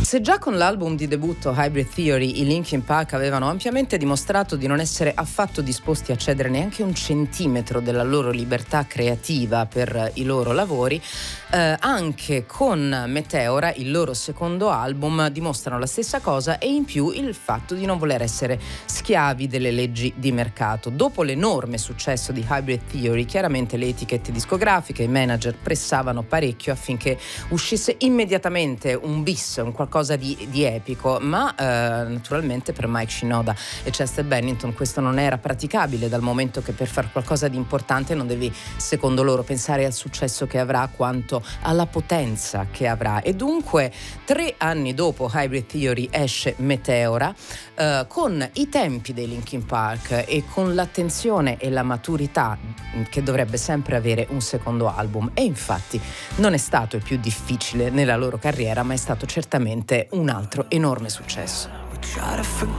Se già con l'album di debutto Hybrid Theory i Linkin Park avevano ampiamente dimostrato di non essere affatto disposti a cedere neanche un centimetro della loro libertà creativa per i loro lavori, anche con Meteora, il loro secondo album, dimostrano la stessa cosa, e in più il fatto di non voler essere schiavi delle leggi di mercato. Dopo l'enorme successo di Hybrid Theory, chiaramente le etichette discografiche e i manager pressavano parecchio affinché uscisse immediatamente un bis, un qualcosa di epico, ma naturalmente per Mike Shinoda e Chester Bennington questo non era praticabile, dal momento che per fare qualcosa di importante non devi, secondo loro, pensare al successo che avrà quanto alla potenza che avrà. E dunque 3 anni dopo Hybrid Theory esce Meteora, con i tempi dei Linkin Park e con l'attenzione e la maturità che dovrebbe sempre avere un secondo album. E infatti non è stato il più difficile nella loro carriera, ma è stato certamente un altro enorme successo.